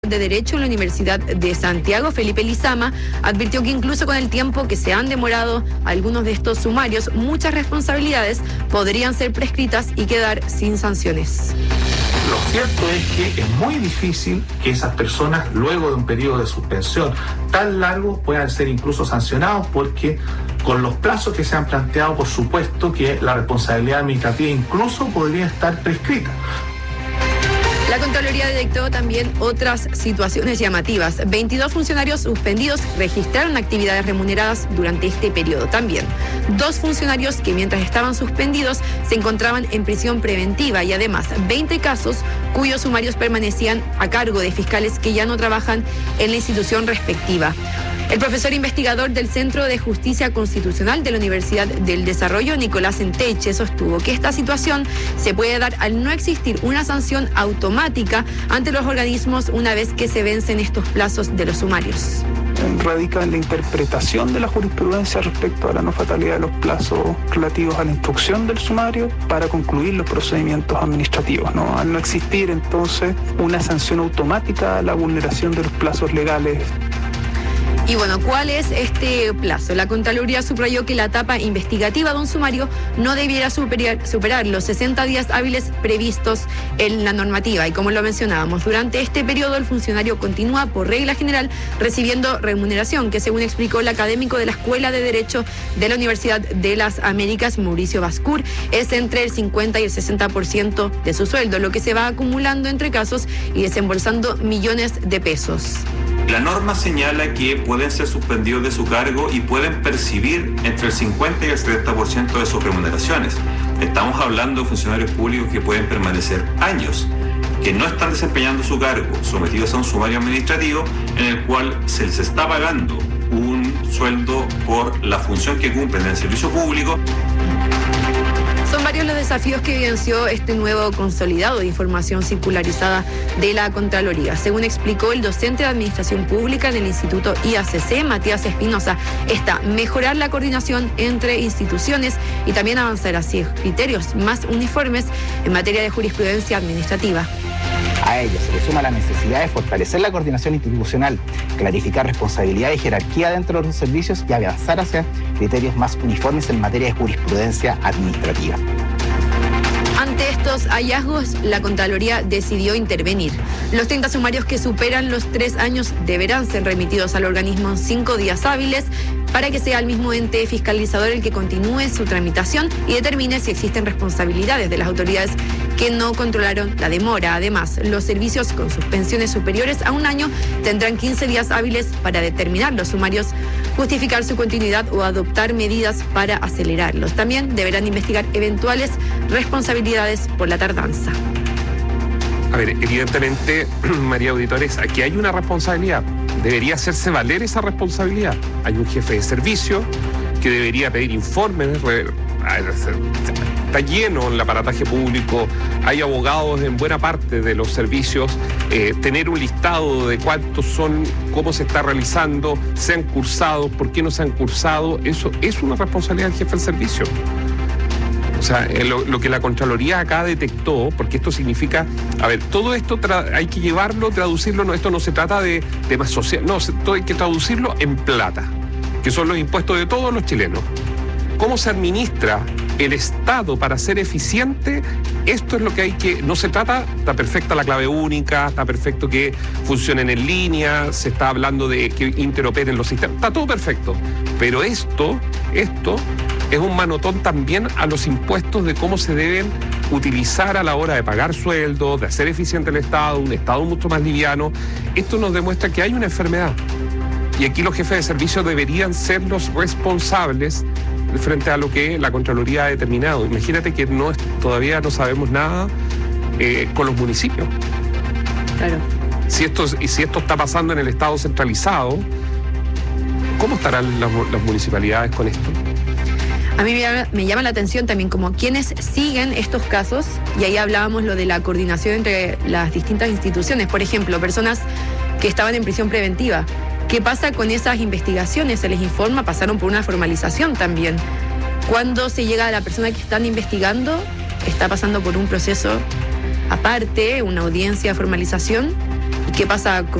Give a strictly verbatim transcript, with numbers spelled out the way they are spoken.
de Derecho en la Universidad de Santiago, Felipe Lizama, advirtió que incluso con el tiempo que se han demorado algunos de estos sumarios, muchas responsabilidades podrían ser prescritas y quedar sin sanciones. Lo cierto es que es muy difícil que esas personas, luego de un periodo de suspensión tan largo, puedan ser incluso sancionados, porque con los plazos que se han planteado, por supuesto que la responsabilidad administrativa incluso podría estar prescrita. La Contraloría detectó también otras situaciones llamativas. veintidós funcionarios suspendidos registraron actividades remuneradas durante este periodo también. Dos funcionarios que mientras estaban suspendidos se encontraban en prisión preventiva y además veinte casos cuyos sumarios permanecían a cargo de fiscales que ya no trabajan en la institución respectiva. El profesor investigador del Centro de Justicia Constitucional de la Universidad del Desarrollo, Nicolás Enteche, sostuvo que esta situación se puede dar al no existir una sanción automática ante los organismos una vez que se vencen estos plazos de los sumarios. Radica en la interpretación de la jurisprudencia respecto a la no fatalidad de los plazos relativos a la instrucción del sumario para concluir los procedimientos administrativos, ¿no? Al no existir entonces una sanción automática a la vulneración de los plazos legales. Y bueno, ¿cuál es este plazo? La Contraloría subrayó que la etapa investigativa de un sumario no debiera superar, superar los sesenta días hábiles previstos en la normativa. Y como lo mencionábamos, durante este periodo el funcionario continúa por regla general recibiendo remuneración, que según explicó el académico de la Escuela de Derecho de la Universidad de las Américas, Mauricio Bascur, es entre el cincuenta y el sesenta por ciento de su sueldo, lo que se va acumulando entre casos y desembolsando millones de pesos. La norma señala que pueden ser suspendidos de su cargo y pueden percibir entre el cincuenta y el setenta por ciento de sus remuneraciones. Estamos hablando de funcionarios públicos que pueden permanecer años, que no están desempeñando su cargo, sometidos a un sumario administrativo en el cual se les está pagando un sueldo por la función que cumplen en el servicio público. Son varios los desafíos que evidenció este nuevo consolidado de información circularizada de la Contraloría. Según explicó el docente de Administración Pública en el Instituto I A C C, Matías Espinosa, está mejorar la coordinación entre instituciones y también avanzar hacia criterios más uniformes en materia de jurisprudencia administrativa. A ello se le suma la necesidad de fortalecer la coordinación institucional, clarificar responsabilidad y jerarquía dentro de los servicios y avanzar hacia criterios más uniformes en materia de jurisprudencia administrativa. Ante estos hallazgos, la Contraloría decidió intervenir. Los treinta sumarios que superan los tres años deberán ser remitidos al organismo en cinco días hábiles para que sea el mismo ente fiscalizador el que continúe su tramitación y determine si existen responsabilidades de las autoridades que no controlaron la demora. Además, los servicios con suspensiones superiores a un año tendrán quince días hábiles para determinar los sumarios, justificar su continuidad o adoptar medidas para acelerarlos. También deberán investigar eventuales responsabilidades por la tardanza. A ver, evidentemente, María Auditores, aquí hay una responsabilidad. Debería hacerse valer esa responsabilidad. Hay un jefe de servicio que debería pedir informes. Está lleno el aparataje público, hay abogados en buena parte de los servicios, eh, tener un listado de cuántos son, cómo se está realizando, se han cursado, por qué no se han cursado, eso es una responsabilidad del jefe del servicio. O sea, lo, lo que la Contraloría acá detectó, porque esto significa, a ver, todo esto tra- hay que llevarlo, traducirlo, no, esto no se trata de temas sociales, no, todo hay que traducirlo en plata, que son los impuestos de todos los chilenos. ¿Cómo se administra el Estado para ser eficiente? Esto es lo que hay que... No se trata, está perfecta la clave única, está perfecto que funcionen en línea, se está hablando de que interoperen los sistemas, está todo perfecto. Pero esto, esto es un manotón también a los impuestos de cómo se deben utilizar a la hora de pagar sueldos, de hacer eficiente el Estado, un Estado mucho más liviano. Esto nos demuestra que hay una enfermedad. Y aquí los jefes de servicio deberían ser los responsables frente a lo que la Contraloría ha determinado. Imagínate que no todavía no sabemos nada eh, con los municipios. Claro. Si esto, si esto está pasando en el Estado centralizado, ¿cómo estarán las, las municipalidades con esto? A mí me llama, me llama la atención también como quienes siguen estos casos, y ahí hablábamos lo de la coordinación entre las distintas instituciones. Por ejemplo, personas que estaban en prisión preventiva. ¿Qué pasa con esas investigaciones? Se les informa, pasaron por una formalización también. Cuando se llega a la persona que están investigando, está pasando por un proceso aparte, una audiencia de formalización, ¿Y qué pasa con